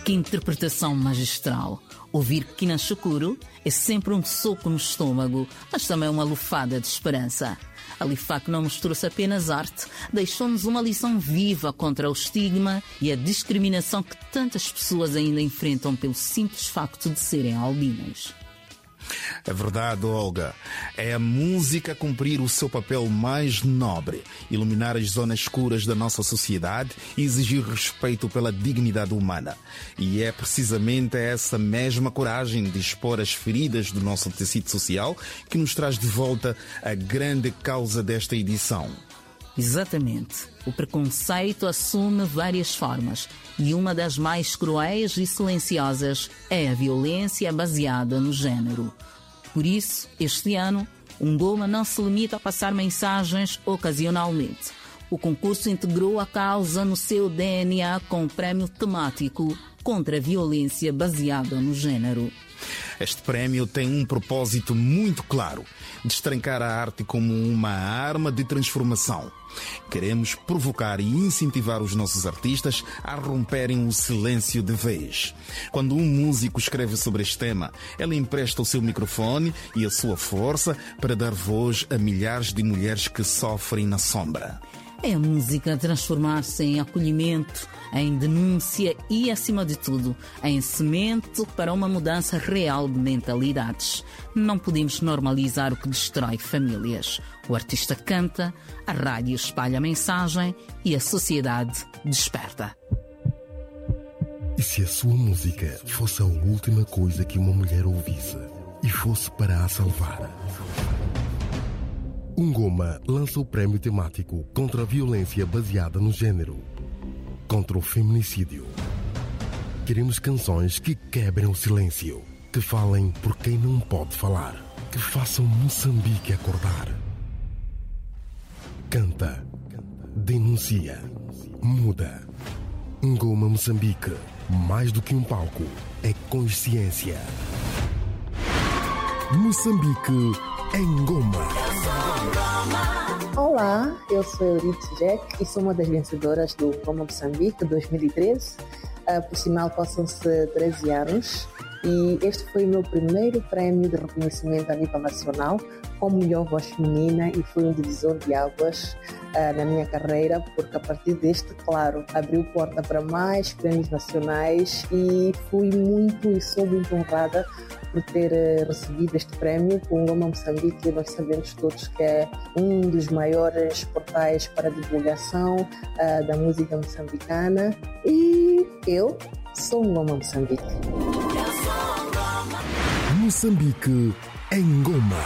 Que interpretação magistral! Ouvir Kina Shukuru é sempre um soco no estômago, mas também uma lufada de esperança. A Lifac não nos trouxe apenas arte, deixou-nos uma lição viva contra o estigma e a discriminação que tantas pessoas ainda enfrentam pelo simples facto de serem albinos. É verdade, Olga. É a música cumprir o seu papel mais nobre, iluminar as zonas escuras da nossa sociedade e exigir respeito pela dignidade humana. E é precisamente essa mesma coragem de expor as feridas do nosso tecido social que nos traz de volta a grande causa desta edição. Exatamente. O preconceito assume várias formas e uma das mais cruéis e silenciosas é a violência baseada no género. Por isso, este ano, o Ngoma não se limita a passar mensagens ocasionalmente. O concurso integrou a causa no seu DNA com o prémio temático contra a violência baseada no género. Este prémio tem um propósito muito claro: destrancar a arte como uma arma de transformação. Queremos provocar e incentivar os nossos artistas a romperem o silêncio de vez. Quando um músico escreve sobre este tema, ele empresta o seu microfone e a sua força para dar voz a milhares de mulheres que sofrem na sombra. É a música a transformar-se em acolhimento, em denúncia e, acima de tudo, em semente para uma mudança real de mentalidades. Não podemos normalizar o que destrói famílias. O artista canta, a rádio espalha a mensagem e a sociedade desperta. E se a sua música fosse a última coisa que uma mulher ouvisse e fosse para a salvar? O Ngoma lança o prémio temático contra a violência baseada no género, contra o feminicídio. Queremos canções que quebrem o silêncio, que falem por quem não pode falar, que façam Moçambique acordar. Canta, denuncia, muda. Ngoma Moçambique, mais do que um palco, é consciência. Moçambique em Ngoma. Olá, eu sou Euridice Jack e sou uma das vencedoras do Ngoma Moçambique 2013. Por sinal, passam-se 13 anos e este foi o meu primeiro prémio de reconhecimento a nível nacional como melhor voz feminina e foi um divisor de águas na minha carreira, porque a partir deste, claro, abriu porta para mais prémios nacionais e fui muito e sou muito honrada por ter recebido este prémio com o Ngoma Moçambique. Nós sabemos todos que é um dos maiores portais para a divulgação da música moçambicana e eu sou o Ngoma Moçambique. Moçambique em Ngoma.